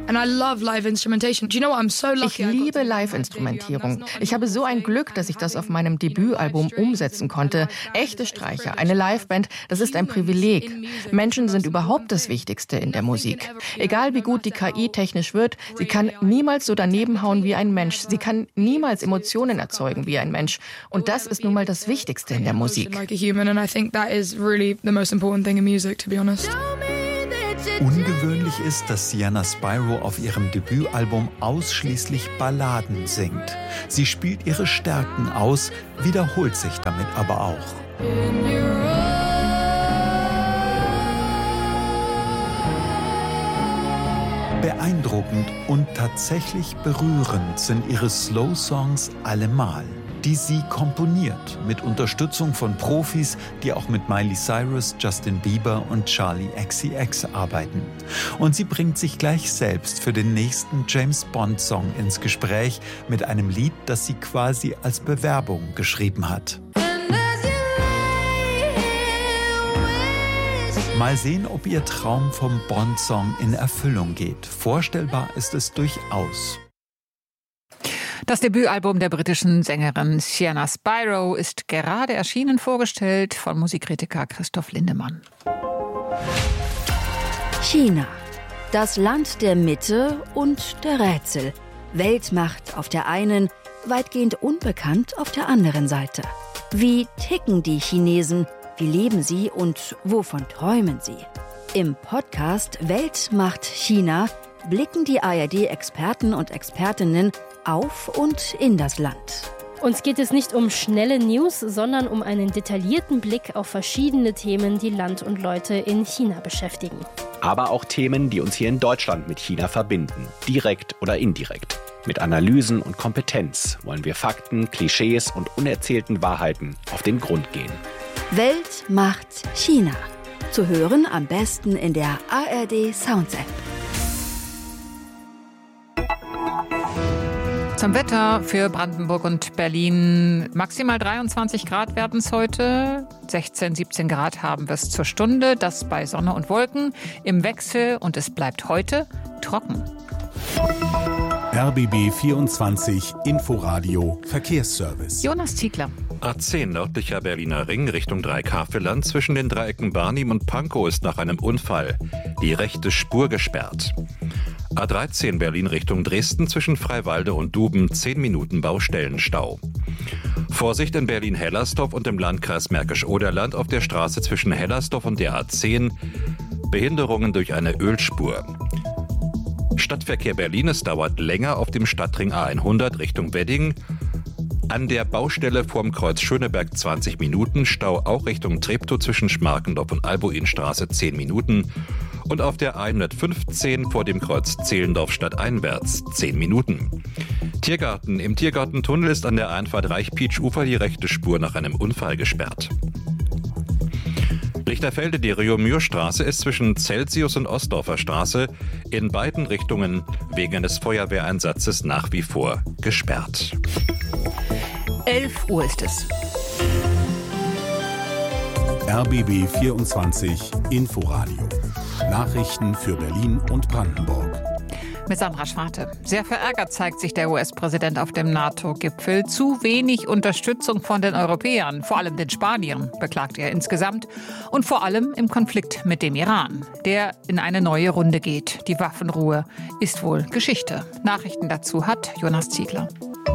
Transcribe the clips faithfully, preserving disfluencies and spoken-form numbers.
And I love live instrumentation. Do you know what? I'm so lucky. Ich liebe Live-Instrumentierung. Ich habe so ein Glück, dass ich das auf meinem Debütalbum umsetzen konnte. Echte Streicher, eine Liveband, das ist ein Privileg. Menschen sind überhaupt das Wichtigste in der Musik. Egal wie gut die K I technisch wird, sie kann niemals so daneben hauen wie ein Mensch. Sie kann niemals Emotionen erzeugen wie ein Mensch. Und das ist nun mal das Wichtigste in der Musik. Ungewöhnlich ist, dass Sienna Spyro auf ihrem Debütalbum ausschließlich Balladen singt. Sie spielt ihre Stärken aus, wiederholt sich damit aber auch. Beeindruckend und tatsächlich berührend sind ihre Slow-Songs allemal, die sie komponiert, mit Unterstützung von Profis, die auch mit Miley Cyrus, Justin Bieber und Charli X C X arbeiten. Und sie bringt sich gleich selbst für den nächsten James-Bond-Song ins Gespräch mit einem Lied, das sie quasi als Bewerbung geschrieben hat. Mal sehen, ob ihr Traum vom Bond-Song in Erfüllung geht. Vorstellbar ist es durchaus. Das Debütalbum der britischen Sängerin Sienna Spyro ist gerade erschienen, vorgestellt von Musikkritiker Christoph Lindemann. China, das Land der Mitte und der Rätsel. Weltmacht auf der einen, weitgehend unbekannt auf der anderen Seite. Wie ticken die Chinesen? Wie leben sie und wovon träumen sie? Im Podcast Weltmacht China blicken die A R D-Experten und Expertinnen auf und in das Land. Uns geht es nicht um schnelle News, sondern um einen detaillierten Blick auf verschiedene Themen, die Land und Leute in China beschäftigen. Aber auch Themen, die uns hier in Deutschland mit China verbinden, direkt oder indirekt. Mit Analysen und Kompetenz wollen wir Fakten, Klischees und unerzählten Wahrheiten auf den Grund gehen. Weltmacht China. Zu hören am besten in der A R D Sounds App. Zum Wetter für Brandenburg und Berlin. Maximal dreiundzwanzig Grad werden es heute. sechzehn, siebzehn Grad haben wir es zur Stunde. Das bei Sonne und Wolken im Wechsel. Und es bleibt heute trocken. R B B vierundzwanzig Inforadio Verkehrsservice. Jonas Ziegler. A zehn nördlicher Berliner Ring Richtung Dreikäferland zwischen den Dreiecken Barnim und Pankow ist nach einem Unfall die rechte Spur gesperrt. A dreizehn Berlin Richtung Dresden zwischen Freiwalde und Duben zehn Minuten Baustellenstau. Vorsicht in Berlin-Hellersdorf und im Landkreis Märkisch-Oderland auf der Straße zwischen Hellersdorf und der A zehn. Behinderungen durch eine Ölspur. Stadtverkehr Berlin, es dauert länger auf dem Stadtring A hundert Richtung Wedding. An der Baustelle vorm Kreuz Schöneberg zwanzig Minuten, Stau auch Richtung Treptow zwischen Schmarkendorf und Albuinstraße zehn Minuten. Und auf der hundertfünfzehn vor dem Kreuz Zehlendorf stadteinwärts zehn Minuten. Tiergarten. Im Tiergartentunnel ist an der Einfahrt Reich-Pietsch-Ufer die rechte Spur nach einem Unfall gesperrt. Lichterfelde, die Rio-Mühr-Straße ist zwischen Celsius und Ostdorfer Straße in beiden Richtungen wegen des Feuerwehreinsatzes nach wie vor gesperrt. elf Uhr ist es. R B B vierundzwanzig Inforadio. Nachrichten für Berlin und Brandenburg. Mit Sandra Schwarte. Sehr verärgert zeigt sich der U S-Präsident auf dem NATO-Gipfel. Zu wenig Unterstützung von den Europäern, vor allem den Spaniern, beklagt er insgesamt. Und vor allem im Konflikt mit dem Iran, der in eine neue Runde geht. Die Waffenruhe ist wohl Geschichte. Nachrichten dazu hat Jonas Ziegler.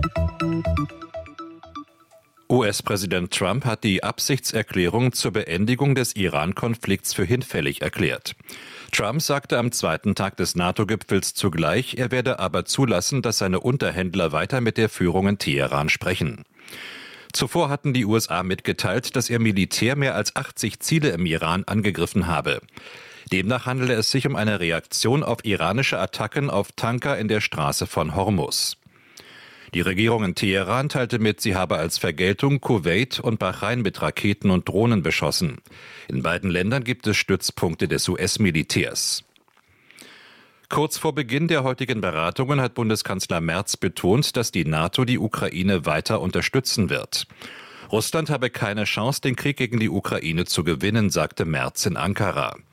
U S-Präsident Trump hat die Absichtserklärung zur Beendigung des Iran-Konflikts für hinfällig erklärt. Trump sagte am zweiten Tag des NATO-Gipfels zugleich, er werde aber zulassen, dass seine Unterhändler weiter mit der Führung in Teheran sprechen. Zuvor hatten die U S A mitgeteilt, dass ihr Militär mehr als achtzig Ziele im Iran angegriffen habe. Demnach handele es sich um eine Reaktion auf iranische Attacken auf Tanker in der Straße von Hormuz. Die Regierung in Teheran teilte mit, sie habe als Vergeltung Kuwait und Bahrain mit Raketen und Drohnen beschossen. In beiden Ländern gibt es Stützpunkte des U S-Militärs. Kurz vor Beginn der heutigen Beratungen hat Bundeskanzler Merz betont, dass die NATO die Ukraine weiter unterstützen wird. Russland habe keine Chance, den Krieg gegen die Ukraine zu gewinnen, sagte Merz in Ankara.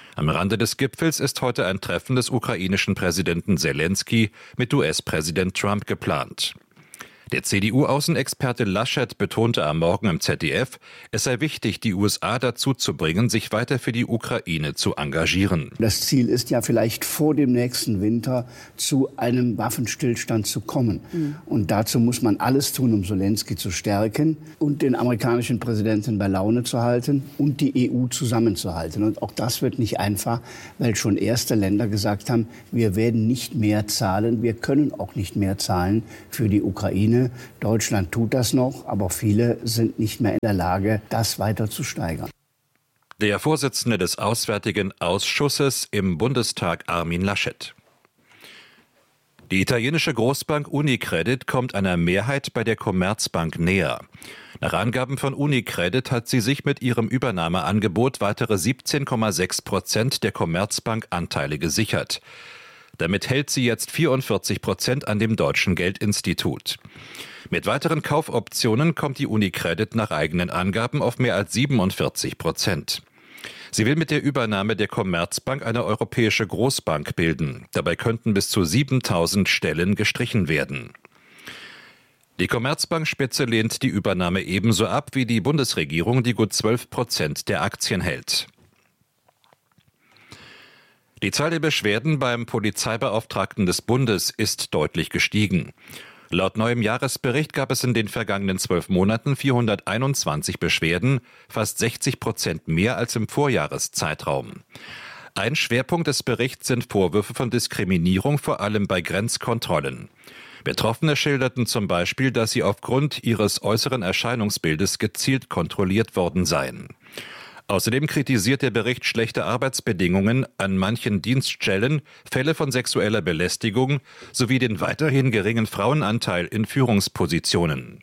Am Rande des Gipfels ist heute ein Treffen des ukrainischen Präsidenten Selensky mit U S-Präsident Trump geplant. Der C D U-Außenexperte Laschet betonte am Morgen im Z D F, es sei wichtig, die U S A dazu zu bringen, sich weiter für die Ukraine zu engagieren. Das Ziel ist ja vielleicht vor dem nächsten Winter zu einem Waffenstillstand zu kommen. Mhm. Und dazu muss man alles tun, um Selensky zu stärken und den amerikanischen Präsidenten bei Laune zu halten und die E U zusammenzuhalten. Und auch das wird nicht einfach, weil schon erste Länder gesagt haben, wir werden nicht mehr zahlen, wir können auch nicht mehr zahlen für die Ukraine. Deutschland tut das noch, aber viele sind nicht mehr in der Lage, das weiter zu steigern. Der Vorsitzende des Auswärtigen Ausschusses im Bundestag, Armin Laschet. Die italienische Großbank Unicredit kommt einer Mehrheit bei der Commerzbank näher. Nach Angaben von Unicredit hat sie sich mit ihrem Übernahmeangebot weitere siebzehn Komma sechs Prozent der Commerzbank-Anteile gesichert. Damit hält sie jetzt vierundvierzig Prozent an dem Deutschen Geldinstitut. Mit weiteren Kaufoptionen kommt die Unicredit nach eigenen Angaben auf mehr als siebenundvierzig Prozent. Sie will mit der Übernahme der Commerzbank eine europäische Großbank bilden. Dabei könnten bis zu siebentausend Stellen gestrichen werden. Die Commerzbank-Spitze lehnt die Übernahme ebenso ab wie die Bundesregierung, die gut zwölf Prozent der Aktien hält. Die Zahl der Beschwerden beim Polizeibeauftragten des Bundes ist deutlich gestiegen. Laut neuem Jahresbericht gab es in den vergangenen zwölf Monaten vierhunderteinundzwanzig Beschwerden, fast sechzig Prozent mehr als im Vorjahreszeitraum. Ein Schwerpunkt des Berichts sind Vorwürfe von Diskriminierung, vor allem bei Grenzkontrollen. Betroffene schilderten zum Beispiel, dass sie aufgrund ihres äußeren Erscheinungsbildes gezielt kontrolliert worden seien. Außerdem kritisiert der Bericht schlechte Arbeitsbedingungen an manchen Dienststellen, Fälle von sexueller Belästigung sowie den weiterhin geringen Frauenanteil in Führungspositionen.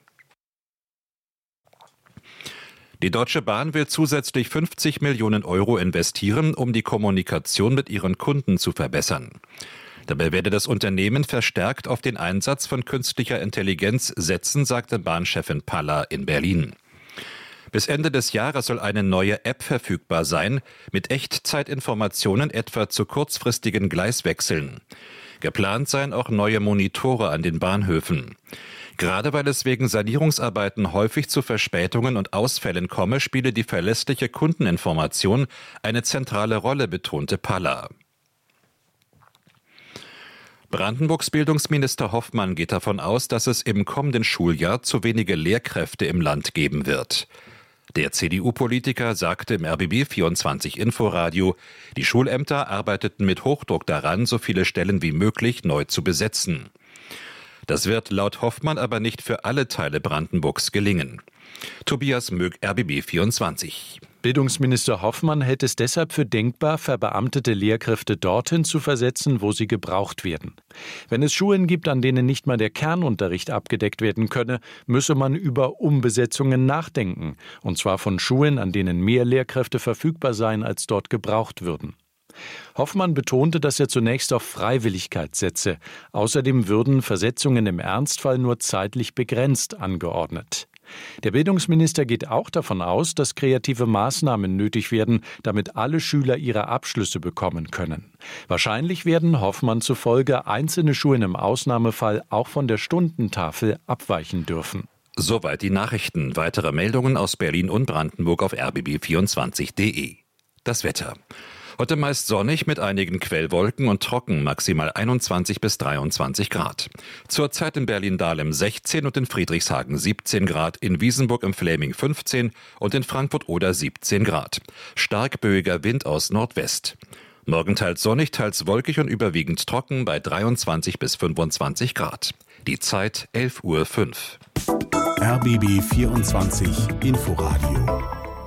Die Deutsche Bahn will zusätzlich fünfzig Millionen Euro investieren, um die Kommunikation mit ihren Kunden zu verbessern. Dabei werde das Unternehmen verstärkt auf den Einsatz von künstlicher Intelligenz setzen, sagte Bahnchefin Paller in Berlin. Bis Ende des Jahres soll eine neue App verfügbar sein, mit Echtzeitinformationen etwa zu kurzfristigen Gleiswechseln. Geplant seien auch neue Monitore an den Bahnhöfen. Gerade weil es wegen Sanierungsarbeiten häufig zu Verspätungen und Ausfällen komme, spiele die verlässliche Kundeninformation eine zentrale Rolle, betonte Paller. Brandenburgs Bildungsminister Hoffmann geht davon aus, dass es im kommenden Schuljahr zu wenige Lehrkräfte im Land geben wird. Der C D U-Politiker sagte im R B B vierundzwanzig Inforadio, die Schulämter arbeiteten mit Hochdruck daran, so viele Stellen wie möglich neu zu besetzen. Das wird laut Hoffmann aber nicht für alle Teile Brandenburgs gelingen. Tobias Mög, R B B vierundzwanzig. Bildungsminister Hoffmann hält es deshalb für denkbar, verbeamtete Lehrkräfte dorthin zu versetzen, wo sie gebraucht werden. Wenn es Schulen gibt, an denen nicht mal der Kernunterricht abgedeckt werden könne, müsse man über Umbesetzungen nachdenken. Und zwar von Schulen, an denen mehr Lehrkräfte verfügbar seien, als dort gebraucht würden. Hoffmann betonte, dass er zunächst auf Freiwilligkeit setze. Außerdem würden Versetzungen im Ernstfall nur zeitlich begrenzt angeordnet. Der Bildungsminister geht auch davon aus, dass kreative Maßnahmen nötig werden, damit alle Schüler ihre Abschlüsse bekommen können. Wahrscheinlich werden Hoffmann zufolge einzelne Schulen im Ausnahmefall auch von der Stundentafel abweichen dürfen. Soweit die Nachrichten. Weitere Meldungen aus Berlin und Brandenburg auf r b b vierundzwanzig punkt d e. Das Wetter. Heute meist sonnig mit einigen Quellwolken und trocken, maximal einundzwanzig bis dreiundzwanzig Grad. Zurzeit in Berlin-Dahlem sechzehn und in Friedrichshagen siebzehn Grad, in Wiesenburg im Fläming fünfzehn und in Frankfurt-Oder siebzehn Grad. Stark böiger Wind aus Nordwest. Morgen teils sonnig, teils wolkig und überwiegend trocken bei dreiundzwanzig bis fünfundzwanzig Grad. Die Zeit elf Uhr fünf. R B B vierundzwanzig Inforadio.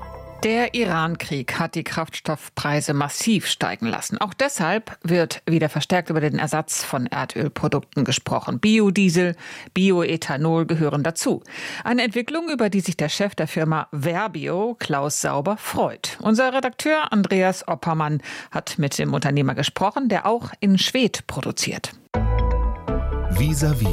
Der Iran-Krieg hat die Kraftstoffpreise massiv steigen lassen. Auch deshalb wird wieder verstärkt über den Ersatz von Erdölprodukten gesprochen. Biodiesel, Bioethanol gehören dazu. Eine Entwicklung, über die sich der Chef der Firma Verbio, Klaus Sauber, freut. Unser Redakteur Andreas Oppermann hat mit dem Unternehmer gesprochen, der auch in Schwedt produziert. Vis-à-vis.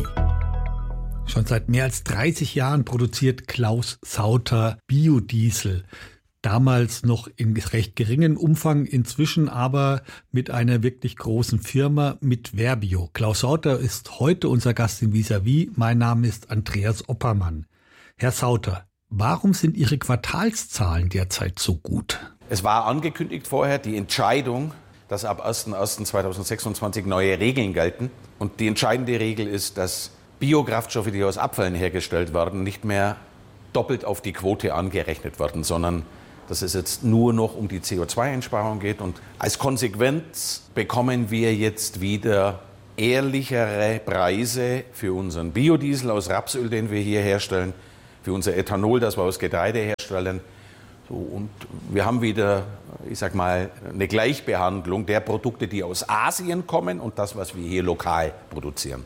Schon seit mehr als dreißig Jahren produziert Klaus Sauter Biodiesel. damals noch in recht geringem Umfang, inzwischen aber mit einer wirklich großen Firma, mit Verbio. Klaus Sauter ist heute unser Gast in Vis-à-vis. Mein Name ist Andreas Oppermann. Herr Sauter, warum sind Ihre Quartalszahlen derzeit so gut? Es war angekündigt vorher die Entscheidung, dass ab erster erster zweitausendsechsundzwanzig neue Regeln gelten. Und die entscheidende Regel ist, dass Biokraftstoffe, die aus Abfällen hergestellt werden, nicht mehr doppelt auf die Quote angerechnet werden, sondern dass es jetzt nur noch um die C O zwei Einsparung geht. Und als Konsequenz bekommen wir jetzt wieder ehrlichere Preise für unseren Biodiesel aus Rapsöl, den wir hier herstellen, für unser Ethanol, das wir aus Getreide herstellen. So, und wir haben wieder, ich sag mal, eine Gleichbehandlung der Produkte, die aus Asien kommen und das, was wir hier lokal produzieren.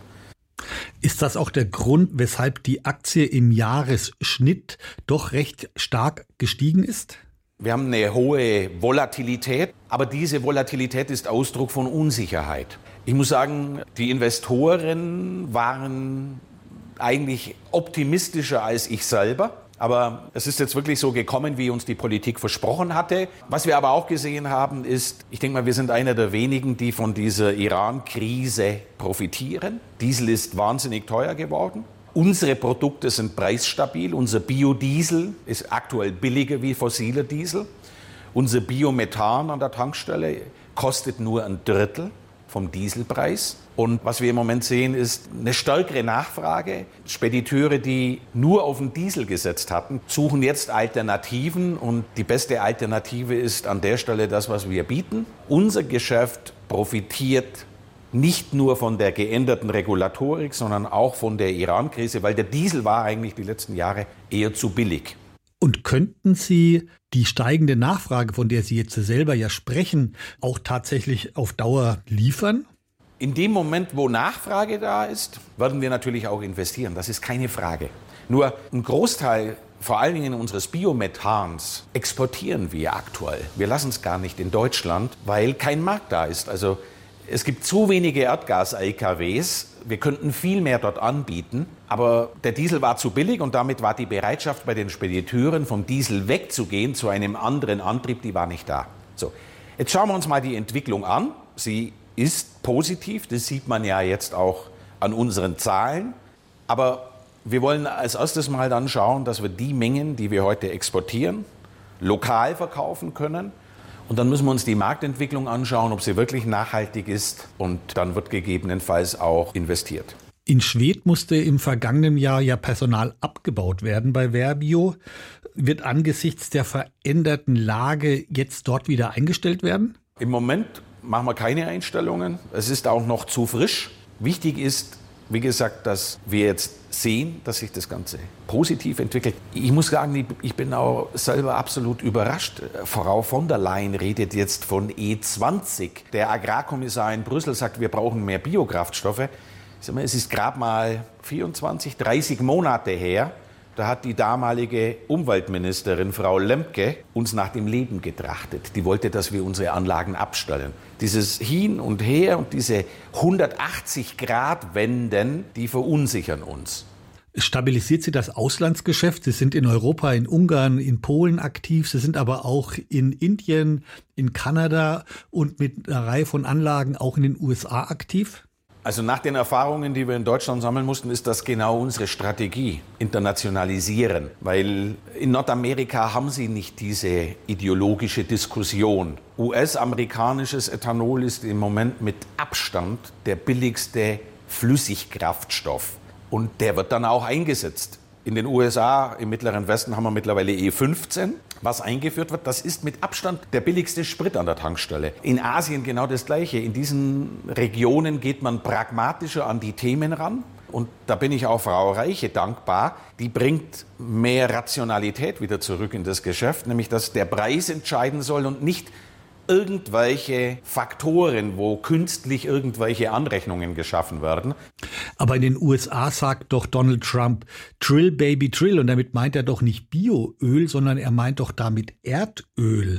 Ist das auch der Grund, weshalb die Aktie im Jahresschnitt doch recht stark gestiegen ist? Wir haben eine hohe Volatilität, aber diese Volatilität ist Ausdruck von Unsicherheit. Ich muss sagen, die Investoren waren eigentlich optimistischer als ich selber. Aber es ist jetzt wirklich so gekommen, wie uns die Politik versprochen hatte. Was wir aber auch gesehen haben, ist, ich denke mal, wir sind einer der wenigen, die von dieser Iran-Krise profitieren. Diesel ist wahnsinnig teuer geworden. Unsere Produkte sind preisstabil. Unser Biodiesel ist aktuell billiger wie fossiler Diesel. Unser Biomethan an der Tankstelle kostet nur ein Drittel vom Dieselpreis. Und was wir im Moment sehen, ist eine stärkere Nachfrage. Spediteure, die nur auf den Diesel gesetzt hatten, suchen jetzt Alternativen. Und die beste Alternative ist an der Stelle das, was wir bieten. Unser Geschäft profitiert nicht nur von der geänderten Regulatorik, sondern auch von der Iran-Krise, weil der Diesel war eigentlich die letzten Jahre eher zu billig. Und könnten Sie die steigende Nachfrage, von der Sie jetzt selber ja sprechen, auch tatsächlich auf Dauer liefern? In dem Moment, wo Nachfrage da ist, werden wir natürlich auch investieren. Das ist keine Frage. Nur ein Großteil, vor allen Dingen unseres Biomethans, exportieren wir aktuell. Wir lassen es gar nicht in Deutschland, weil kein Markt da ist. Also es gibt zu wenige Erdgas-L K Ws. Wir könnten viel mehr dort anbieten. Aber der Diesel war zu billig und damit war die Bereitschaft bei den Spediteuren, vom Diesel wegzugehen zu einem anderen Antrieb, die war nicht da. So, jetzt schauen wir uns mal die Entwicklung an. Sie ist positiv, das sieht man ja jetzt auch an unseren Zahlen. Aber wir wollen als erstes mal dann schauen, dass wir die Mengen, die wir heute exportieren, lokal verkaufen können. Und dann müssen wir uns die Marktentwicklung anschauen, ob sie wirklich nachhaltig ist. Und dann wird gegebenenfalls auch investiert. In Schwedt musste im vergangenen Jahr ja Personal abgebaut werden bei Verbio. Wird angesichts der veränderten Lage jetzt dort wieder eingestellt werden? Im Moment machen wir keine Einstellungen. Es ist auch noch zu frisch. Wichtig ist, wie gesagt, dass wir jetzt sehen, dass sich das Ganze positiv entwickelt. Ich muss sagen, ich bin auch selber absolut überrascht. Frau von der Leyen redet jetzt von E zwanzig. Der Agrarkommissar in Brüssel sagt, wir brauchen mehr Biokraftstoffe. Ich sag mal, es ist gerade mal vierundzwanzig, dreißig Monate her. Da hat die damalige Umweltministerin, Frau Lemke, uns nach dem Leben getrachtet. Die wollte, dass wir unsere Anlagen abstellen. Dieses Hin und Her und diese hundertachtzig Grad Wenden, die verunsichern uns. Stabilisiert Sie das Auslandsgeschäft? Sie sind in Europa, in Ungarn, in Polen aktiv. Sie sind aber auch in Indien, in Kanada und mit einer Reihe von Anlagen auch in den U S A aktiv? Also nach den Erfahrungen, die wir in Deutschland sammeln mussten, ist das genau unsere Strategie, internationalisieren. Weil in Nordamerika haben sie nicht diese ideologische Diskussion. U S-amerikanisches Ethanol ist im Moment mit Abstand der billigste Flüssigkraftstoff. Und der wird dann auch eingesetzt. In den U S A, im Mittleren Westen, haben wir mittlerweile E fünfzehn, was eingeführt wird. Das ist mit Abstand der billigste Sprit an der Tankstelle. In Asien genau das Gleiche. In diesen Regionen geht man pragmatischer an die Themen ran. Und da bin ich auch Frau Reiche dankbar. Die bringt mehr Rationalität wieder zurück in das Geschäft, nämlich dass der Preis entscheiden soll und nicht irgendwelche Faktoren, wo künstlich irgendwelche Anrechnungen geschaffen werden. Aber in den U S A sagt doch Donald Trump, Trill, Baby, Trill. Und damit meint er doch nicht Bioöl, sondern er meint doch damit Erdöl.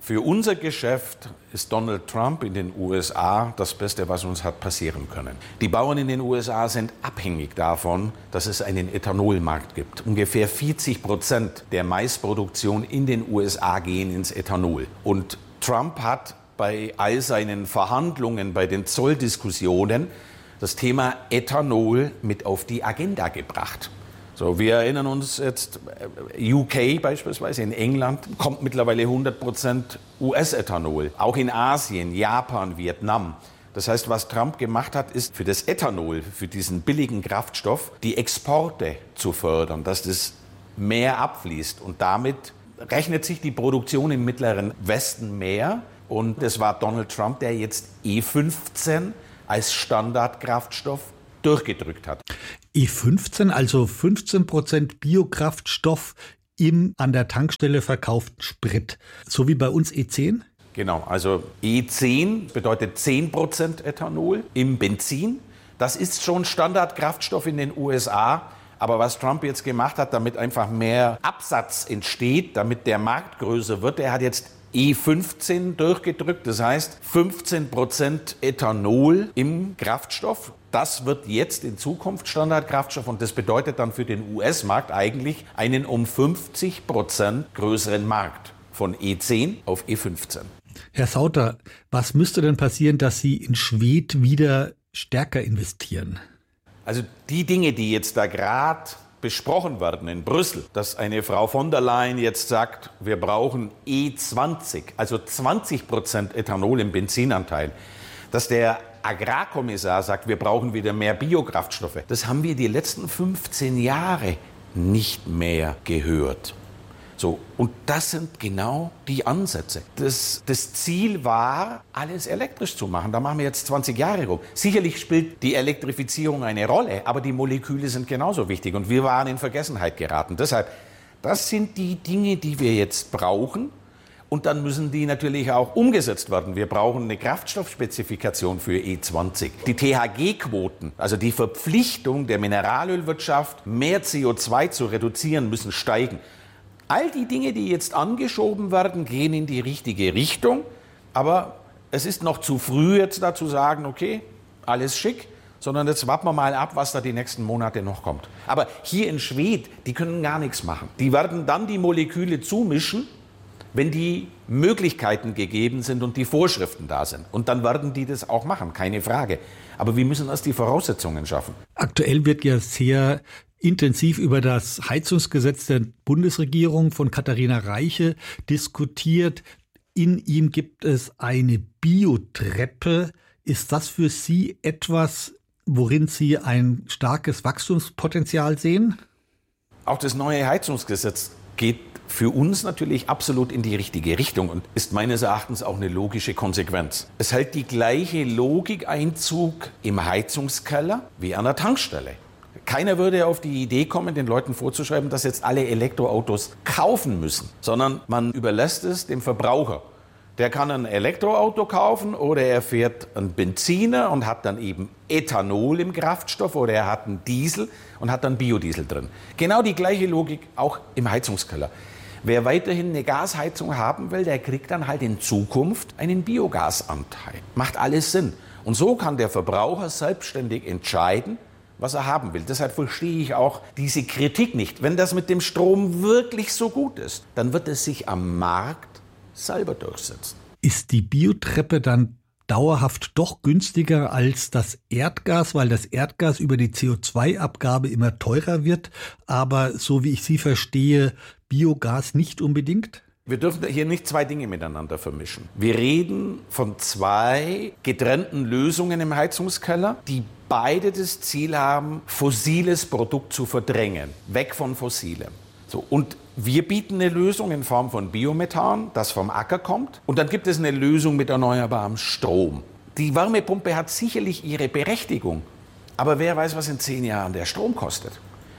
Für unser Geschäft ist Donald Trump in den U S A das Beste, was uns hat passieren können. Die Bauern in den U S A sind abhängig davon, dass es einen Ethanolmarkt gibt. Ungefähr vierzig Prozent der Maisproduktion in den U S A gehen ins Ethanol. Und Trump hat bei all seinen Verhandlungen, bei den Zolldiskussionen das Thema Ethanol mit auf die Agenda gebracht. So, wir erinnern uns jetzt, U K beispielsweise, in England kommt mittlerweile hundert Prozent U S-Ethanol. Auch in Asien, Japan, Vietnam. Das heißt, was Trump gemacht hat, ist für das Ethanol, für diesen billigen Kraftstoff, die Exporte zu fördern, dass das mehr abfließt. Und damit rechnet sich die Produktion im Mittleren Westen mehr. Und es war Donald Trump, der jetzt E fünfzehn als Standardkraftstoff durchgedrückt hat. E fünfzehn, also fünfzehn Prozent Biokraftstoff im an der Tankstelle verkauften Sprit. So wie bei uns E zehn? Genau, also E zehn bedeutet zehn Prozent Ethanol im Benzin. Das ist schon Standardkraftstoff in den U S A. Aber was Trump jetzt gemacht hat, damit einfach mehr Absatz entsteht, damit der Markt größer wird, er hat jetzt E fünfzehn durchgedrückt. Das heißt fünfzehn Prozent Ethanol im Kraftstoff. Das wird jetzt in Zukunft Standardkraftstoff und das bedeutet dann für den U S-Markt eigentlich einen um fünfzig Prozent größeren Markt von E zehn auf E fünfzehn. Herr Sauter, was müsste denn passieren, dass Sie in Schwedt wieder stärker investieren? Also die Dinge, die jetzt da gerade besprochen werden in Brüssel, dass eine Frau von der Leyen jetzt sagt, wir brauchen E zwanzig, also zwanzig Prozent Ethanol im Benzinanteil, dass der Agrarkommissar sagt, wir brauchen wieder mehr Biokraftstoffe. Das haben wir die letzten fünfzehn Jahre nicht mehr gehört. So, und das sind genau die Ansätze. Das, das Ziel war, alles elektrisch zu machen. Da machen wir jetzt zwanzig Jahre rum. Sicherlich spielt die Elektrifizierung eine Rolle, aber die Moleküle sind genauso wichtig. Und wir waren in Vergessenheit geraten. Deshalb, das sind die Dinge, die wir jetzt brauchen. Und dann müssen die natürlich auch umgesetzt werden. Wir brauchen eine Kraftstoffspezifikation für E zwanzig. Die T H G-Quoten, also die Verpflichtung der Mineralölwirtschaft, mehr C O zwei zu reduzieren, müssen steigen. All die Dinge, die jetzt angeschoben werden, gehen in die richtige Richtung. Aber es ist noch zu früh, jetzt da zu sagen, okay, alles schick. Sondern jetzt warten wir mal ab, was da die nächsten Monate noch kommt. Aber hier in Schwedt, die können gar nichts machen. Die werden dann die Moleküle zumischen, wenn die Möglichkeiten gegeben sind und die Vorschriften da sind. Und dann werden die das auch machen, keine Frage. Aber wir müssen erst die Voraussetzungen schaffen. Aktuell wird ja sehr intensiv über das Heizungsgesetz der Bundesregierung von Katharina Reiche diskutiert. In ihm gibt es eine Biotreppe. Ist das für Sie etwas, worin Sie ein starkes Wachstumspotenzial sehen? Auch das neue Heizungsgesetz geht für uns natürlich absolut in die richtige Richtung und ist meines Erachtens auch eine logische Konsequenz. Es hält die gleiche Logik Einzug im Heizungskeller wie an der Tankstelle. Keiner würde auf die Idee kommen, den Leuten vorzuschreiben, dass jetzt alle Elektroautos kaufen müssen, sondern man überlässt es dem Verbraucher. Der kann ein Elektroauto kaufen oder er fährt einen Benziner und hat dann eben Ethanol im Kraftstoff oder er hat einen Diesel und hat dann Biodiesel drin. Genau die gleiche Logik auch im Heizungskeller. Wer weiterhin eine Gasheizung haben will, der kriegt dann halt in Zukunft einen Biogasanteil. Macht alles Sinn. Und so kann der Verbraucher selbstständig entscheiden, was er haben will. Deshalb verstehe ich auch diese Kritik nicht. Wenn das mit dem Strom wirklich so gut ist, dann wird es sich am Markt selber durchsetzen. Ist die Biotreppe dann dauerhaft doch günstiger als das Erdgas, weil das Erdgas über die C O zwei Abgabe immer teurer wird, aber so wie ich Sie verstehe, Biogas nicht unbedingt? Wir dürfen hier nicht zwei Dinge miteinander vermischen. Wir reden von zwei getrennten Lösungen im Heizungskeller, die beide das Ziel haben, fossiles Produkt zu verdrängen, weg von fossilem. So, und wir bieten eine Lösung in Form von Biomethan, das vom Acker kommt. Und dann gibt es eine Lösung mit erneuerbarem Strom. Die Wärmepumpe hat sicherlich ihre Berechtigung. Aber wer weiß, was in zehn Jahren der Strom kostet.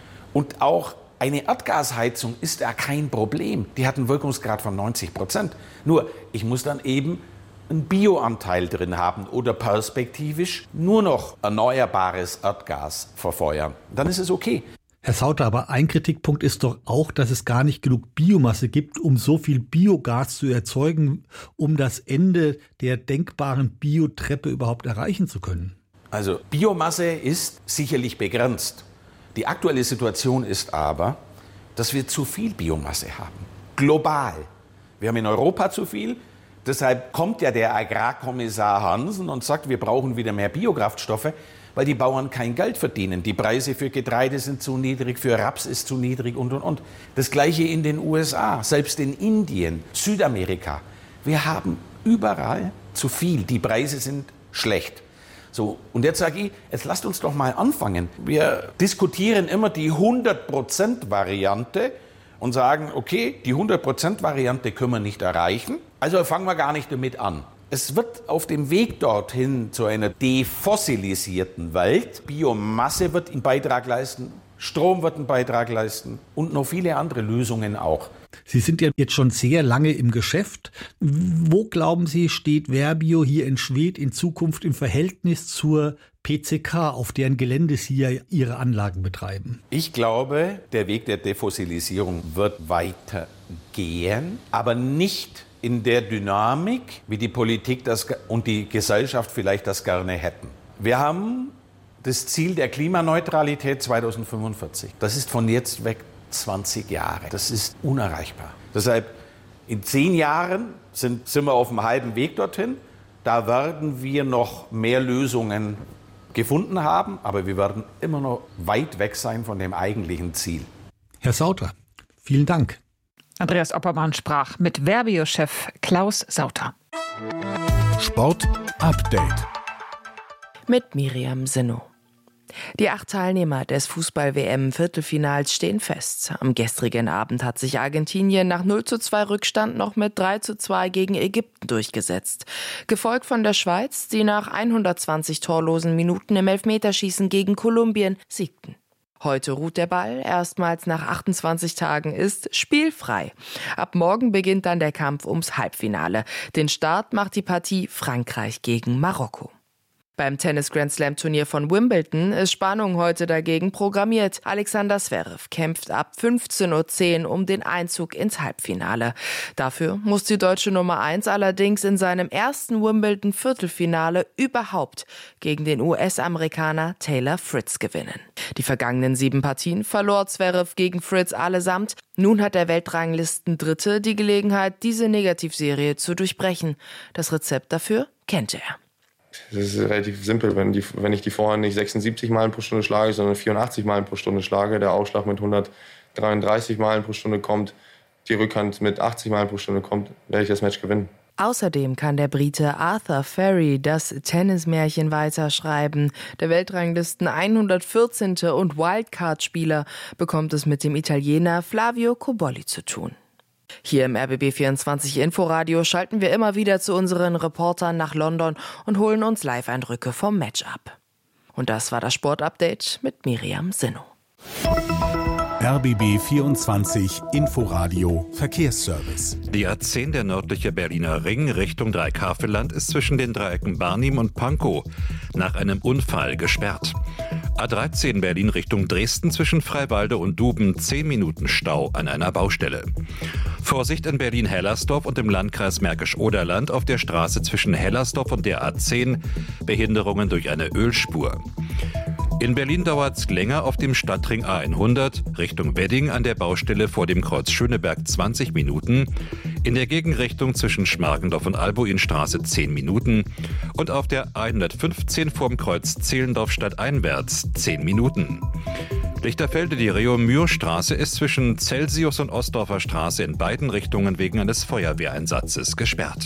Und auch eine Erdgasheizung ist ja kein Problem. Die hat einen Wirkungsgrad von neunzig Prozent. Nur, ich muss dann eben einen Bioanteil drin haben oder perspektivisch nur noch erneuerbares Erdgas verfeuern. Dann ist es okay. Herr Sauter, aber ein Kritikpunkt ist doch auch, dass es gar nicht genug Biomasse gibt, um so viel Biogas zu erzeugen, um das Ende der denkbaren Biotreppe überhaupt erreichen zu können. Also Biomasse ist sicherlich begrenzt. Die aktuelle Situation ist aber, dass wir zu viel Biomasse haben. Global. Wir haben in Europa zu viel. Deshalb kommt ja der Agrarkommissar Hansen und sagt, wir brauchen wieder mehr Biokraftstoffe, weil die Bauern kein Geld verdienen. Die Preise für Getreide sind zu niedrig, für Raps ist zu niedrig und, und, und. Das Gleiche in den U S A, selbst in Indien, Südamerika. Wir haben überall zu viel. Die Preise sind schlecht. So, und jetzt sage ich, jetzt lasst uns doch mal anfangen. Wir diskutieren immer die hundert Prozent Variante und sagen, okay, die hundert Prozent Variante können wir nicht erreichen, also fangen wir gar nicht damit an. Es wird auf dem Weg dorthin zu einer defossilisierten Welt, Biomasse wird einen Beitrag leisten, Strom wird einen Beitrag leisten und noch viele andere Lösungen auch. Sie sind ja jetzt schon sehr lange im Geschäft. Wo, glauben Sie, steht Verbio hier in Schwedt in Zukunft im Verhältnis zur P C K, auf deren Gelände Sie ja Ihre Anlagen betreiben? Ich glaube, der Weg der Defossilisierung wird weitergehen, aber nicht in der Dynamik, wie die Politik das und die Gesellschaft vielleicht das gerne hätten. Wir haben das Ziel der Klimaneutralität zweitausendfünfundvierzig. Das ist von jetzt weg zwanzig Jahre. Das ist unerreichbar. Deshalb, in zehn Jahren sind, sind wir auf dem halben Weg dorthin. Da werden wir noch mehr Lösungen gefunden haben, aber wir werden immer noch weit weg sein von dem eigentlichen Ziel. Herr Sauter, vielen Dank. Andreas Oppermann sprach mit Verbio-Chef Klaus Sauter. Sport Update mit Miriam Sinno. Die acht Teilnehmer des Fußball-W M-Viertelfinals stehen fest. Am gestrigen Abend hat sich Argentinien nach null zu zwei Rückstand noch mit drei zu zwei gegen Ägypten durchgesetzt. Gefolgt von der Schweiz, die nach hundertzwanzig torlosen Minuten im Elfmeterschießen gegen Kolumbien siegten. Heute ruht der Ball, erstmals nach achtundzwanzig Tagen ist spielfrei. Ab morgen beginnt dann der Kampf ums Halbfinale. Den Start macht die Partie Frankreich gegen Marokko. Beim Tennis-Grand-Slam-Turnier von Wimbledon ist Spannung heute dagegen programmiert. Alexander Zverev kämpft ab fünfzehn Uhr zehn um den Einzug ins Halbfinale. Dafür muss die deutsche Nummer eins allerdings in seinem ersten Wimbledon-Viertelfinale überhaupt gegen den U S-Amerikaner Taylor Fritz gewinnen. Die vergangenen sieben Partien verlor Zverev gegen Fritz allesamt. Nun hat der Weltranglisten-Dritte die Gelegenheit, diese Negativserie zu durchbrechen. Das Rezept dafür kennt er. Das ist relativ simpel, wenn, die, wenn ich die Vorhand nicht sechsundsiebzig Meilen pro Stunde schlage, sondern vierundachtzig Meilen pro Stunde schlage, der Ausschlag mit hundertdreiunddreißig Meilen pro Stunde kommt, die Rückhand mit achtzig Meilen pro Stunde kommt, werde ich das Match gewinnen. Außerdem kann der Brite Arthur Ferry das Tennismärchen weiterschreiben. Der Weltranglisten hundertvierzehnte und Wildcard-Spieler bekommt es mit dem Italiener Flavio Cobolli zu tun. Hier im R B B vierundzwanzig Inforadio schalten wir immer wieder zu unseren Reportern nach London und holen uns Live-Eindrücke vom Match ab. Und das war das Sportupdate mit Miriam Sinno. R B B vierundzwanzig Inforadio Verkehrsservice. Die A zehn, der nördliche Berliner Ring Richtung Dreikäferland, ist zwischen den Dreiecken Barnim und Pankow nach einem Unfall gesperrt. A dreizehn Berlin Richtung Dresden zwischen Freiwalde und Duben, zehn Minuten Stau an einer Baustelle. Vorsicht in Berlin-Hellersdorf und im Landkreis Märkisch-Oderland auf der Straße zwischen Hellersdorf und der A zehn, Behinderungen durch eine Ölspur. In Berlin dauert es länger auf dem Stadtring A hundert Richtung Wedding an der Baustelle vor dem Kreuz Schöneberg zwanzig Minuten, in der Gegenrichtung zwischen Schmargendorf und Albuinstraße zehn Minuten und auf der A hundertfünfzehn vorm Kreuz Zehlendorf stadteinwärts zehn Minuten. Lichterfelde, die Reaumur-Straße ist zwischen Celsius und Ostdorfer Straße in beiden Richtungen wegen eines Feuerwehreinsatzes gesperrt.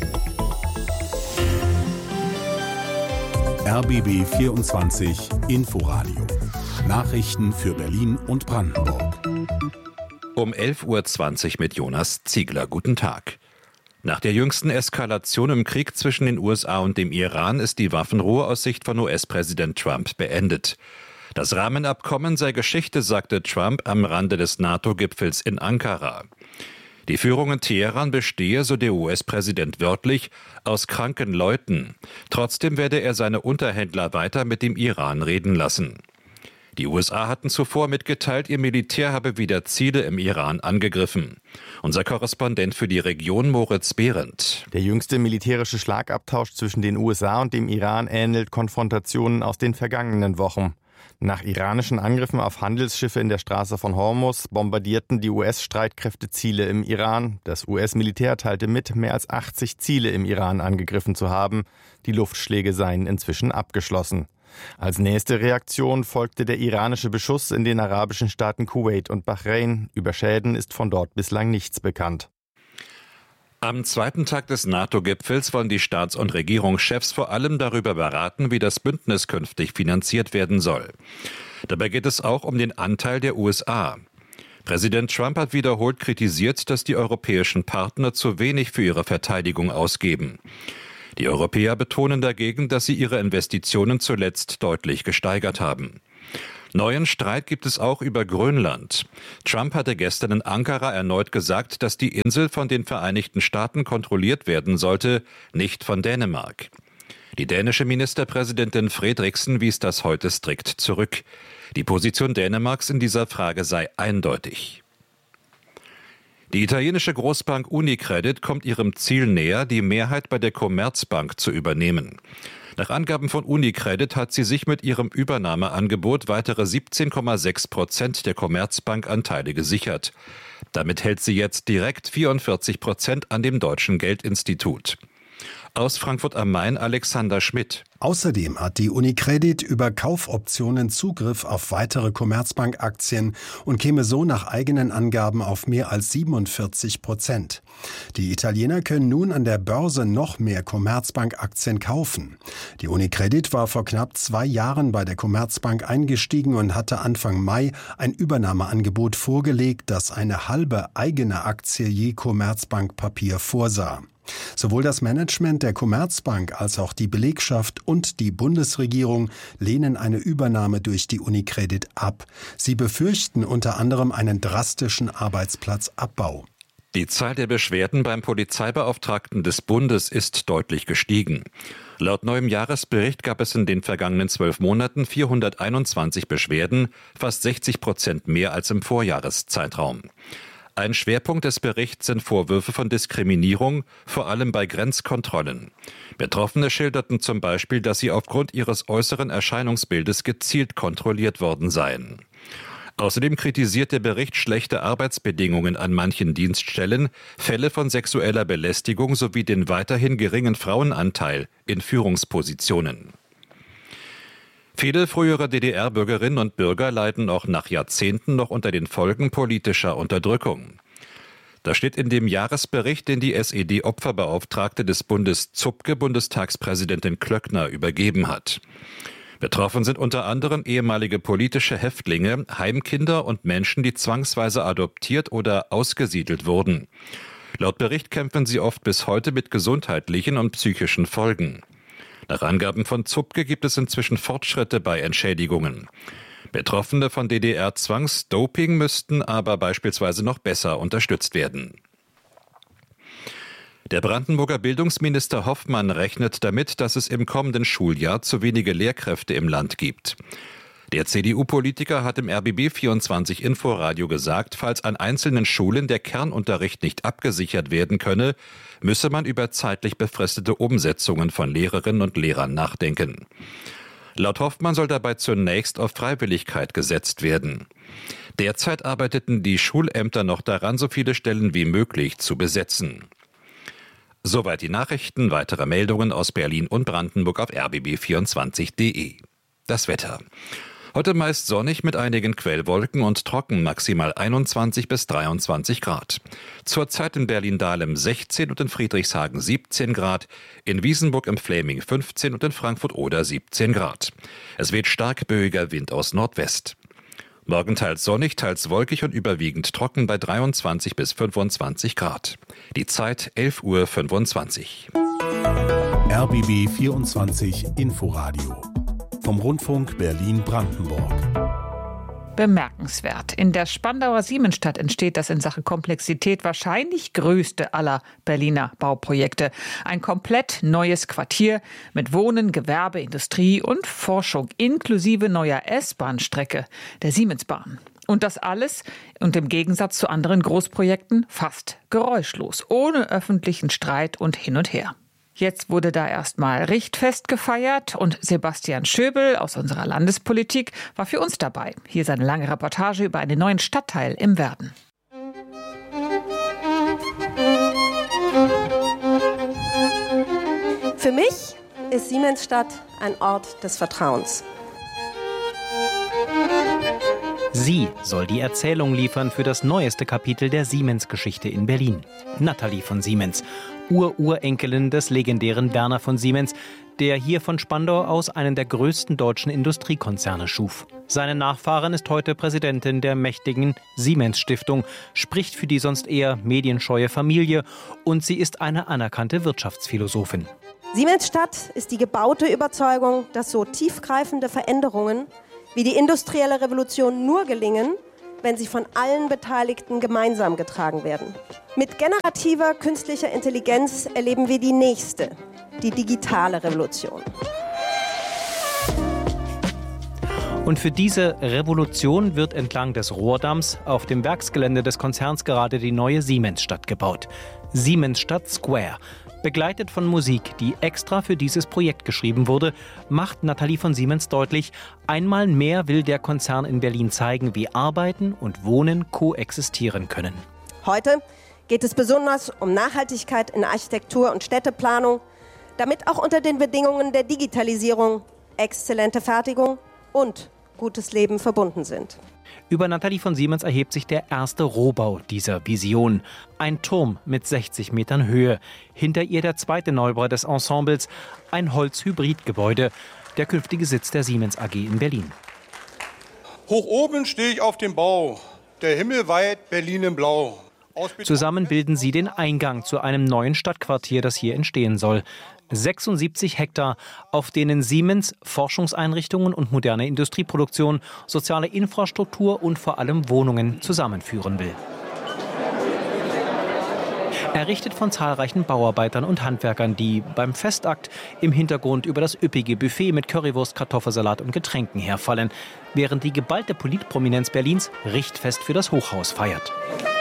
R B B vierundzwanzig Inforadio. Nachrichten für Berlin und Brandenburg. Um elf Uhr zwanzig mit Jonas Ziegler. Guten Tag. Nach der jüngsten Eskalation im Krieg zwischen den U S A und dem Iran ist die Waffenruhe aus Sicht von U S-Präsident Trump beendet. Das Rahmenabkommen sei Geschichte, sagte Trump am Rande des NATO-Gipfels in Ankara. Die Führung in Teheran bestehe, so der U S-Präsident wörtlich, aus kranken Leuten. Trotzdem werde er seine Unterhändler weiter mit dem Iran reden lassen. Die U S A hatten zuvor mitgeteilt, ihr Militär habe wieder Ziele im Iran angegriffen. Unser Korrespondent für die Region Moritz Behrendt. Der jüngste militärische Schlagabtausch zwischen den U S A und dem Iran ähnelt Konfrontationen aus den vergangenen Wochen. Nach iranischen Angriffen auf Handelsschiffe in der Straße von Hormuz bombardierten die U S-Streitkräfte Ziele im Iran. Das U S-Militär teilte mit, mehr als achtzig Ziele im Iran angegriffen zu haben. Die Luftschläge seien inzwischen abgeschlossen. Als nächste Reaktion folgte der iranische Beschuss in den arabischen Staaten Kuwait und Bahrain. Über Schäden ist von dort bislang nichts bekannt. Am zweiten Tag des NATO-Gipfels wollen die Staats- und Regierungschefs vor allem darüber beraten, wie das Bündnis künftig finanziert werden soll. Dabei geht es auch um den Anteil der U S A. Präsident Trump hat wiederholt kritisiert, dass die europäischen Partner zu wenig für ihre Verteidigung ausgeben. Die Europäer betonen dagegen, dass sie ihre Investitionen zuletzt deutlich gesteigert haben. Neuen Streit gibt es auch über Grönland. Trump hatte gestern in Ankara erneut gesagt, dass die Insel von den Vereinigten Staaten kontrolliert werden sollte, nicht von Dänemark. Die dänische Ministerpräsidentin Frederiksen wies das heute strikt zurück. Die Position Dänemarks in dieser Frage sei eindeutig. Die italienische Großbank Unicredit kommt ihrem Ziel näher, die Mehrheit bei der Commerzbank zu übernehmen. Nach Angaben von Unicredit hat sie sich mit ihrem Übernahmeangebot weitere siebzehn Komma sechs Prozent der Commerzbank-Anteile gesichert. Damit hält sie jetzt direkt vierundvierzig Prozent an dem Deutschen Geldinstitut. Aus Frankfurt am Main Alexander Schmidt. Außerdem hat die Unicredit über Kaufoptionen Zugriff auf weitere Commerzbank-Aktien und käme so nach eigenen Angaben auf mehr als siebenundvierzig Prozent. Die Italiener können nun an der Börse noch mehr Commerzbank-Aktien kaufen. Die Unicredit war vor knapp zwei Jahren bei der Commerzbank eingestiegen und hatte Anfang Mai ein Übernahmeangebot vorgelegt, das eine halbe eigene Aktie je Commerzbank-Papier vorsah. Sowohl das Management der Commerzbank als auch die Belegschaft und die Bundesregierung lehnen eine Übernahme durch die Unicredit ab. Sie befürchten unter anderem einen drastischen Arbeitsplatzabbau. Die Zahl der Beschwerden beim Polizeibeauftragten des Bundes ist deutlich gestiegen. Laut neuem Jahresbericht gab es in den vergangenen zwölf Monaten vierhunderteinundzwanzig Beschwerden, fast sechzig Prozent mehr als im Vorjahreszeitraum. Ein Schwerpunkt des Berichts sind Vorwürfe von Diskriminierung, vor allem bei Grenzkontrollen. Betroffene schilderten zum Beispiel, dass sie aufgrund ihres äußeren Erscheinungsbildes gezielt kontrolliert worden seien. Außerdem kritisiert der Bericht schlechte Arbeitsbedingungen an manchen Dienststellen, Fälle von sexueller Belästigung sowie den weiterhin geringen Frauenanteil in Führungspositionen. Viele frühere D D R-Bürgerinnen und Bürger leiden auch nach Jahrzehnten noch unter den Folgen politischer Unterdrückung. Das steht in dem Jahresbericht, den die S E D-Opferbeauftragte des Bundes Zupke Bundestagspräsidentin Klöckner übergeben hat. Betroffen sind unter anderem ehemalige politische Häftlinge, Heimkinder und Menschen, die zwangsweise adoptiert oder ausgesiedelt wurden. Laut Bericht kämpfen sie oft bis heute mit gesundheitlichen und psychischen Folgen. Nach Angaben von Zupke gibt es inzwischen Fortschritte bei Entschädigungen. Betroffene von D D R-Zwangsdoping müssten aber beispielsweise noch besser unterstützt werden. Der Brandenburger Bildungsminister Hoffmann rechnet damit, dass es im kommenden Schuljahr zu wenige Lehrkräfte im Land gibt. Der C D U-Politiker hat im R B B vierundzwanzig Inforadio gesagt, falls an einzelnen Schulen der Kernunterricht nicht abgesichert werden könne, müsse man über zeitlich befristete Umsetzungen von Lehrerinnen und Lehrern nachdenken. Laut Hoffmann soll dabei zunächst auf Freiwilligkeit gesetzt werden. Derzeit arbeiteten die Schulämter noch daran, so viele Stellen wie möglich zu besetzen. Soweit die Nachrichten. Weitere Meldungen aus Berlin und Brandenburg auf r b b vierundzwanzig punkt d e. Das Wetter. Heute meist sonnig mit einigen Quellwolken und trocken, maximal einundzwanzig bis dreiundzwanzig Grad. Zurzeit in Berlin-Dahlem sechzehn und in Friedrichshagen siebzehn Grad, in Wiesenburg im Fläming fünfzehn und in Frankfurt-Oder siebzehn Grad. Es weht stark böiger Wind aus Nordwest. Morgen teils sonnig, teils wolkig und überwiegend trocken bei dreiundzwanzig bis fünfundzwanzig Grad. Die Zeit elf Uhr fünfundzwanzig. R B B vierundzwanzig Inforadio vom Rundfunk Berlin-Brandenburg. bemerkenswert. In der Spandauer Siemensstadt entsteht das in Sachen Komplexität wahrscheinlich größte aller Berliner Bauprojekte. Ein komplett neues Quartier mit Wohnen, Gewerbe, Industrie und Forschung inklusive neuer S-Bahn-Strecke, der Siemensbahn. Und das alles, und im Gegensatz zu anderen Großprojekten, fast geräuschlos, ohne öffentlichen Streit und hin und her. Jetzt wurde da erstmal Richtfest gefeiert und Sebastian Schöbel aus unserer Landespolitik war für uns dabei. Hier seine lange Reportage über einen neuen Stadtteil im Werden. Für mich ist Siemensstadt ein Ort des Vertrauens. Sie soll die Erzählung liefern für das neueste Kapitel der Siemens-Geschichte in Berlin. Natalie von Siemens, Ur-Urenkelin des legendären Werner von Siemens, der hier von Spandau aus einen der größten deutschen Industriekonzerne schuf. Seine Nachfahrin ist heute Präsidentin der mächtigen Siemens-Stiftung, spricht für die sonst eher medienscheue Familie und sie ist eine anerkannte Wirtschaftsphilosophin. Siemensstadt ist die gebaute Überzeugung, dass so tiefgreifende Veränderungen wie die industrielle Revolution nur gelingen, wenn sie von allen Beteiligten gemeinsam getragen werden. Mit generativer künstlicher Intelligenz erleben wir die nächste, die digitale Revolution. Und für diese Revolution wird entlang des Rohrdamms auf dem Werksgelände des Konzerns gerade die neue Siemensstadt gebaut. Siemensstadt Square. Begleitet von Musik, die extra für dieses Projekt geschrieben wurde, macht Natalie von Siemens deutlich, einmal mehr will der Konzern in Berlin zeigen, wie Arbeiten und Wohnen koexistieren können. Heute geht es besonders um Nachhaltigkeit in Architektur und Städteplanung, damit auch unter den Bedingungen der Digitalisierung exzellente Fertigung und gutes Leben verbunden sind. Über Natalie von Siemens erhebt sich der erste Rohbau dieser Vision. Ein Turm mit sechzig Metern Höhe. Hinter ihr der zweite Neubau des Ensembles, ein Holzhybridgebäude, der künftige Sitz der Siemens A G in Berlin. Hoch oben stehe ich auf dem Bau, der Himmel weit, Berlin in Blau. Zusammen bilden sie den Eingang zu einem neuen Stadtquartier, das hier entstehen soll. sechsundsiebzig Hektar, auf denen Siemens Forschungseinrichtungen und moderne Industrieproduktion, soziale Infrastruktur und vor allem Wohnungen zusammenführen will. Errichtet von zahlreichen Bauarbeitern und Handwerkern, die beim Festakt im Hintergrund über das üppige Buffet mit Currywurst, Kartoffelsalat und Getränken herfallen, während die geballte Politprominenz Berlins Richtfest für das Hochhaus feiert.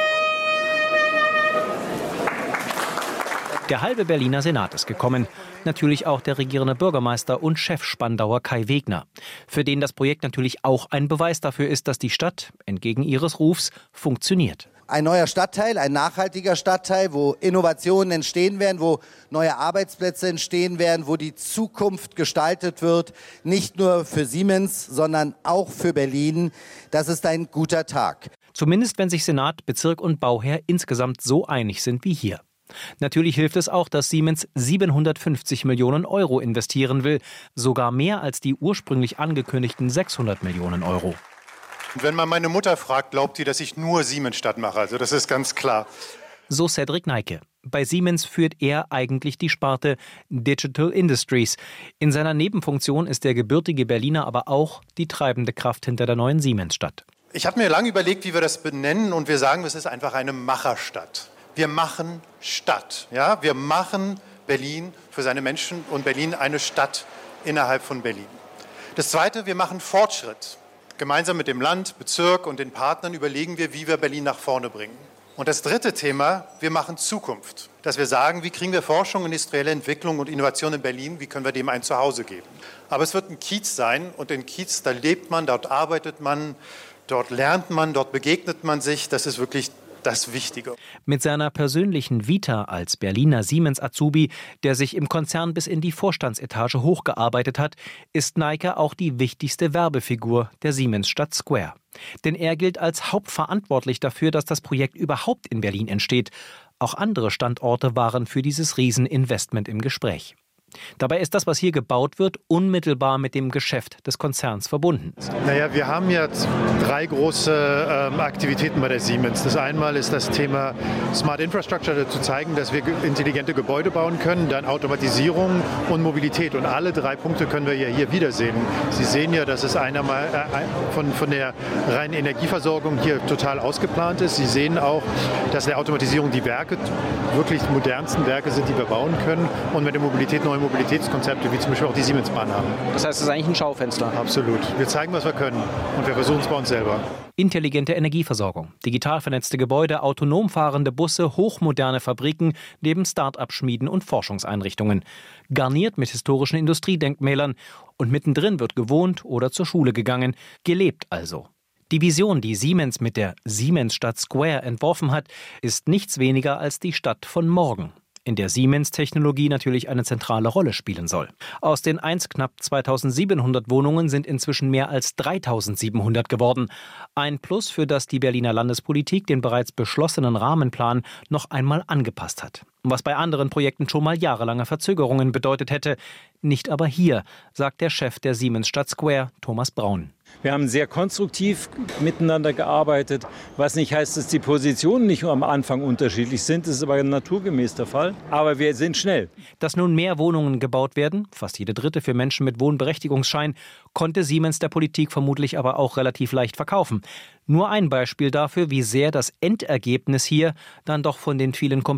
Der halbe Berliner Senat ist gekommen. Natürlich auch der regierende Bürgermeister und Chef Spandauer Kai Wegner. Für den das Projekt natürlich auch ein Beweis dafür ist, dass die Stadt, entgegen ihres Rufs, funktioniert. Ein neuer Stadtteil, ein nachhaltiger Stadtteil, wo Innovationen entstehen werden, wo neue Arbeitsplätze entstehen werden, wo die Zukunft gestaltet wird. Nicht nur für Siemens, sondern auch für Berlin. Das ist ein guter Tag. Zumindest wenn sich Senat, Bezirk und Bauherr insgesamt so einig sind wie hier. Natürlich hilft es auch, dass Siemens siebenhundertfünfzig Millionen Euro investieren will, sogar mehr als die ursprünglich angekündigten sechshundert Millionen Euro. Und wenn man meine Mutter fragt, glaubt sie, dass ich nur Siemensstadt mache. Also das ist ganz klar. So Cedric Neike. Bei Siemens führt er eigentlich die Sparte Digital Industries. In seiner Nebenfunktion ist der gebürtige Berliner aber auch die treibende Kraft hinter der neuen Siemensstadt. Ich habe mir lange überlegt, wie wir das benennen, und wir sagen, es ist einfach eine Macherstadt. Wir machen Stadt. Ja? Wir machen Berlin für seine Menschen und Berlin eine Stadt innerhalb von Berlin. Das Zweite, wir machen Fortschritt. Gemeinsam mit dem Land, Bezirk und den Partnern überlegen wir, wie wir Berlin nach vorne bringen. Und das dritte Thema, wir machen Zukunft. Dass wir sagen, wie kriegen wir Forschung, industrielle Entwicklung und Innovation in Berlin, wie können wir dem ein Zuhause geben. Aber es wird ein Kiez sein, und in Kiez, da lebt man, dort arbeitet man, dort lernt man, dort begegnet man sich. Das ist wirklich das Wichtige. Mit seiner persönlichen Vita als Berliner Siemens-Azubi, der sich im Konzern bis in die Vorstandsetage hochgearbeitet hat, ist Neike auch die wichtigste Werbefigur der Siemensstadt Square. Denn er gilt als hauptverantwortlich dafür, dass das Projekt überhaupt in Berlin entsteht. Auch andere Standorte waren für dieses Rieseninvestment im Gespräch. Dabei ist das, was hier gebaut wird, unmittelbar mit dem Geschäft des Konzerns verbunden. Naja, wir haben jetzt drei große ähm, Aktivitäten bei der Siemens. Das einmal ist das Thema Smart Infrastructure, zu zeigen, dass wir intelligente Gebäude bauen können, dann Automatisierung und Mobilität. Und alle drei Punkte können wir ja hier wiedersehen. Sie sehen ja, dass es einer mal, äh, von, von der reinen Energieversorgung hier total ausgeplant ist. Sie sehen auch, dass in der Automatisierung die Werke wirklich die modernsten Werke sind, die wir bauen können. Und mit der Mobilität neue Mobilitätskonzepte, wie zum Beispiel auch die Siemens-Bahn haben. Das heißt, es ist eigentlich ein Schaufenster. Absolut. Wir zeigen, was wir können. Und wir versuchen es bei uns selber. Intelligente Energieversorgung, digital vernetzte Gebäude, autonom fahrende Busse, hochmoderne Fabriken, neben Start-up-Schmieden und Forschungseinrichtungen. Garniert mit historischen Industriedenkmälern. Und mittendrin wird gewohnt oder zur Schule gegangen. Gelebt also. Die Vision, die Siemens mit der Siemensstadt Square entworfen hat, ist nichts weniger als die Stadt von morgen, in der Siemens-Technologie natürlich eine zentrale Rolle spielen soll. Aus den einst knapp zweitausendsiebenhundert Wohnungen sind inzwischen mehr als dreitausendsiebenhundert geworden. Ein Plus, für das die Berliner Landespolitik den bereits beschlossenen Rahmenplan noch einmal angepasst hat. Was bei anderen Projekten schon mal jahrelange Verzögerungen bedeutet hätte. Nicht aber hier, sagt der Chef der Siemensstadt Square, Thomas Braun. Wir haben sehr konstruktiv miteinander gearbeitet, was nicht heißt, dass die Positionen nicht am Anfang unterschiedlich sind. Das ist aber naturgemäß der Fall. Aber wir sind schnell. Dass nun mehr Wohnungen gebaut werden, fast jede dritte für Menschen mit Wohnberechtigungsschein, konnte Siemens der Politik vermutlich aber auch relativ leicht verkaufen. Nur ein Beispiel dafür, wie sehr das Endergebnis hier dann doch von den vielen